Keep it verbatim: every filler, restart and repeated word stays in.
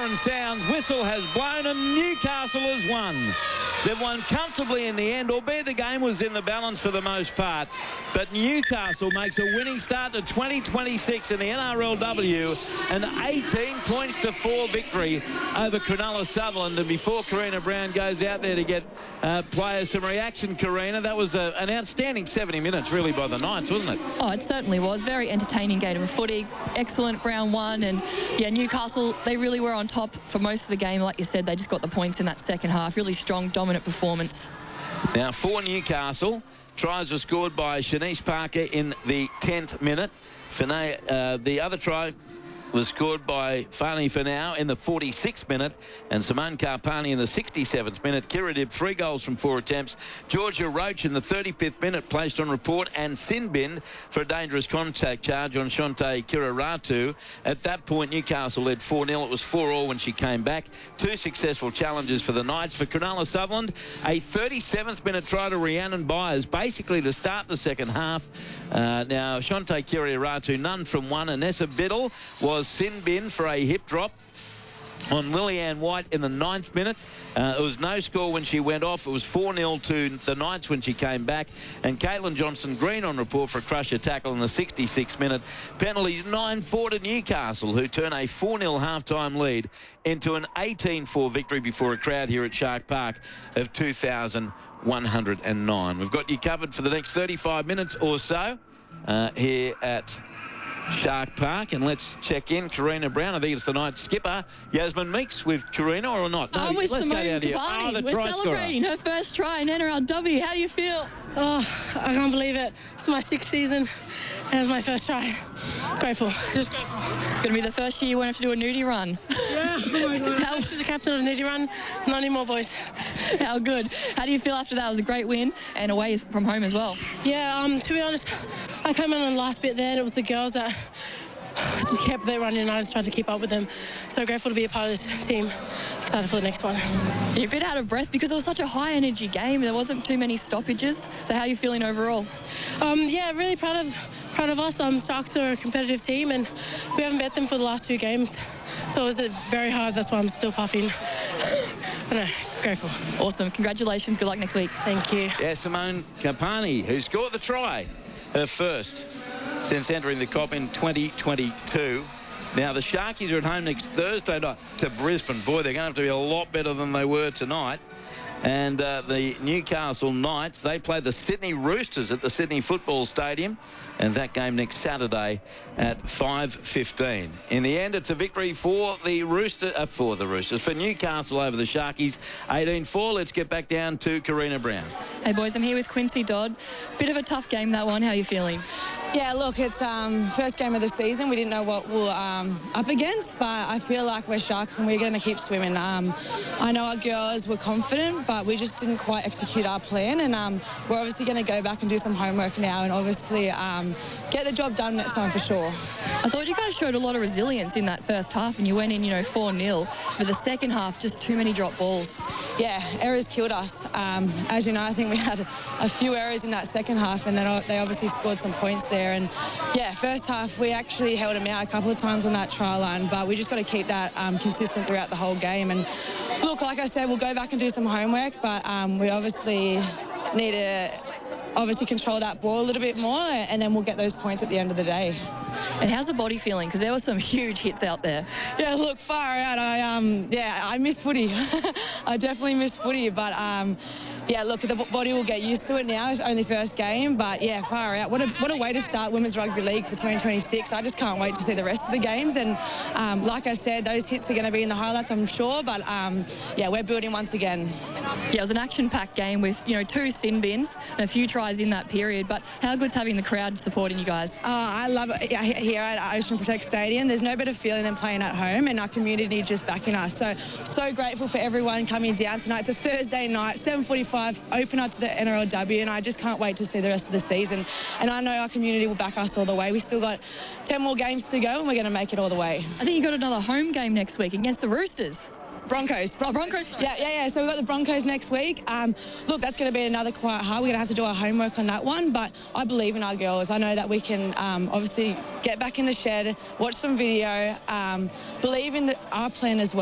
siren sounds, whistle has blown, and Newcastle has won. They've won comfortably in the end, albeit the game was in the balance for the most part. But Newcastle makes a winning start to twenty twenty-six in the N R L W, an eighteen points to four victory over Cronulla Sutherland. And before Karina Brown goes out there to get uh, players some reaction, Karina, that was a, an outstanding seventy minutes really by the Knights, wasn't it? Oh, it certainly was. Very entertaining game of footy. Excellent round one. And, yeah, Newcastle, they really were on top for most of the game. Like you said, they just got the points in that second half. Really strong, dominant performance. Now, for Newcastle, tries were scored by Shanice Parker in the tenth minute. Finay, uh, the other try was scored by Fani Finau in the forty-sixth minute, and Simone Carpani in the sixty-seventh minute. Kira Dib, three goals from four attempts. Georgia Roach in the thirty-fifth minute placed on report, and Sinbin for a dangerous contact charge on Shante Kiraratu. At that point, Newcastle led four nil. It was four all when she came back. Two successful challenges for the Knights. For Cronulla Sutherland, a thirty-seventh minute try to Rhiannon Byers, basically to start the second half. Uh, now, Shante Kiraratu, none from one. Anessa Biddle was Sinbin for a hip drop on Lillian White in the ninth minute. Uh, it was no score when she went off. It was four nil to the Knights when she came back. And Caitlin Johnson-Green on report for a crusher tackle in the sixty-sixth minute. Penalties nine four to Newcastle, who turn a four nil half-time lead into an eighteen four victory before a crowd here at Shark Park of two thousand one hundred nine. We've got you covered for the next thirty-five minutes or so uh, here at Shark Park, and let's check in Karina Brown. I think it's the Knights skipper, Yasmin Meeks, with Karina, or not? No, I'm with let's Simone go down here. Cavani. Oh, the We're try celebrating scorer. her first try in N R L W. How do you feel? Oh, I can't believe it. It's my sixth season, and it's my first try. Grateful, just grateful. It's going to be the first year you won't have to do a nudie run. Yeah, oh my God. How, the captain of Nudie Run, not anymore, boys. How good. How do you feel after that? It was a great win, and away from home as well. Yeah, um, to be honest, I came in on the last bit there, and it was the girls that just kept their running, and I just tried to keep up with them. So grateful to be a part of this team. Excited for the next one. You're a bit out of breath because it was such a high-energy game. There wasn't too many stoppages. So how are you feeling overall? Um, yeah, really proud of proud of us. Um, Sharks are a competitive team, and we haven't bet them for the last two games. So it was uh, very hard. That's why I'm still puffing. But no, grateful. Awesome. Congratulations. Good luck next week. Thank you. Yeah, Simone Carpani, who scored the try, her first since entering the C O P in twenty twenty-two. Now, the Sharkies are at home next Thursday night to Brisbane. Boy, they're going to have to be a lot better than they were tonight. And uh, the Newcastle Knights, they play the Sydney Roosters at the Sydney Football Stadium. And that game next Saturday at five fifteen. In the end, it's a victory for the Rooster, uh, for the Roosters, for Newcastle over the Sharkies, eighteen four. Let's get back down to Karina Brown. Hey, boys, I'm here with Quincy Dodd. Bit of a tough game, that one. How are you feeling? Yeah, look, it's um first game of the season. We didn't know what we we're um, up against, but I feel like we're Sharks and we're going to keep swimming. Um, I know our girls were confident, but we just didn't quite execute our plan, and um, we're obviously going to go back and do some homework now and obviously um, get the job done next time for sure. I thought you guys showed a lot of resilience in that first half, and you went in, you know, four nil. But the second half, just too many drop balls. Yeah, errors killed us. Um, as you know, I think we had a few errors in that second half, and then they obviously scored some points there. And yeah, first half we actually held them out a couple of times on that try line, but we just got to keep that um, consistent throughout the whole game. And look, like I said, we'll go back and do some homework, but um, we obviously need to obviously control that ball a little bit more, and then we'll get those points at the end of the day. And how's the body feeling? Because there were some huge hits out there. Yeah, look, far out. I um, yeah, I miss footy. I definitely miss footy, but um, yeah, look, the body will get used to it now. It's only first game, but yeah, far out. What a what a way to start Women's Rugby League for twenty twenty-six. I just can't wait to see the rest of the games. And um, like I said, those hits are going to be in the highlights, I'm sure. But um, yeah, we're building once again. Yeah, it was an action-packed game with, you know, two sin bins and a few tries in that period. But how good's having the crowd supporting you guys? Uh, I love it here at Ocean Protect Stadium. There's no better feeling than playing at home, and our community just backing us. So, so grateful for everyone coming down tonight. It's a Thursday night, seven forty-five, opener to the N R L W, and I just can't wait to see the rest of the season. And I know our community will back us all the way. We still got ten more games to go, and we're going to make it all the way. I think you got another home game next week against the Roosters. Broncos. Oh, Broncos? Yeah, yeah, yeah. So we've got the Broncos next week. Um, look, that's going to be another quite hard. We're going to have to do our homework on that one, but I believe in our girls. I know that we can um, obviously get back in the shed, watch some video, um, believe in the, our plan as well.